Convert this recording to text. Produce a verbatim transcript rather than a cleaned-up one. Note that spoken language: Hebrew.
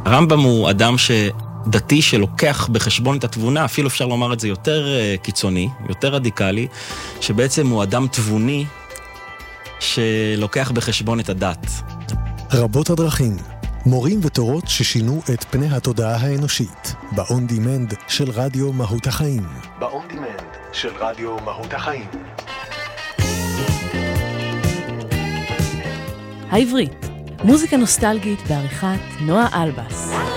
הרמב"ם הוא אדם ש... דתי שלוקח בחשבון את התבונה, אפילו אפשר לומר את זה יותר קיצוני, יותר רדיקלי, שבעצם הוא אדם תבוני שלוקח בחשבון את הדת. רבות הדרכים, מורים ותורות ששינו את פני התודעה האנושית, ב-On Demand של רדיו מהות החיים. ב-On Demand של רדיו מהות החיים. העברית, מוזיקה נוסטלגית בעריכת נועה אלבס.